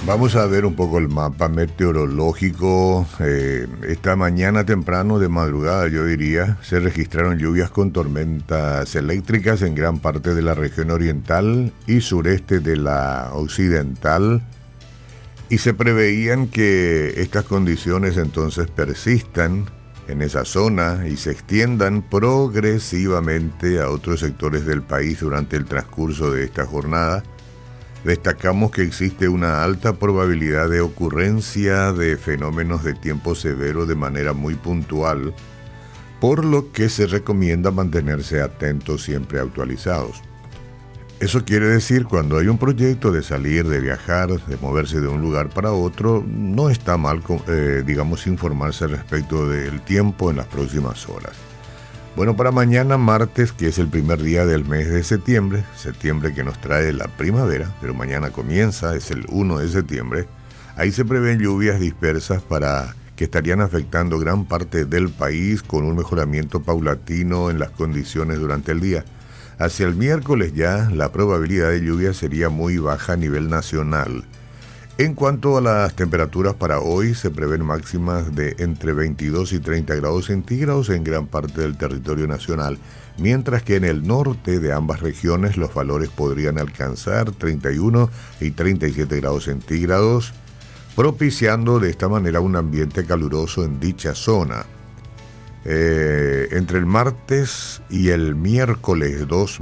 Vamos a ver un poco el mapa meteorológico. Esta mañana temprano de madrugada, yo diría, se registraron lluvias con tormentas eléctricas en gran parte de la región oriental y sureste de la occidental. Y se preveían que estas condiciones entonces persistan en esa zona y se extiendan progresivamente a otros sectores del país durante el transcurso de esta jornada. Destacamos que existe una alta probabilidad de ocurrencia de fenómenos de tiempo severo de manera muy puntual, por lo que se recomienda mantenerse atentos, siempre actualizados. Eso quiere decir, cuando hay un proyecto de salir, de viajar, de moverse de un lugar para otro, no está mal, informarse respecto del tiempo en las próximas horas. Bueno, para mañana martes, que es el primer día del mes de septiembre que nos trae la primavera, pero mañana comienza, es el 1 de septiembre, ahí se prevén lluvias dispersas que estarían afectando gran parte del país con un mejoramiento paulatino en las condiciones durante el día. Hacia el miércoles ya la probabilidad de lluvia sería muy baja a nivel nacional. En cuanto a las temperaturas para hoy, se prevén máximas de entre 22 y 30 grados centígrados en gran parte del territorio nacional, mientras que en el norte de ambas regiones los valores podrían alcanzar 31 y 37 grados centígrados, propiciando de esta manera un ambiente caluroso en dicha zona. Entre el martes y el miércoles 2,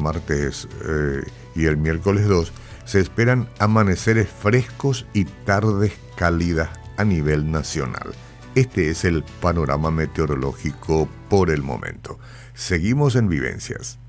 se esperan amaneceres frescos y tardes cálidas a nivel nacional. Este es el panorama meteorológico por el momento. Seguimos en Vivencias.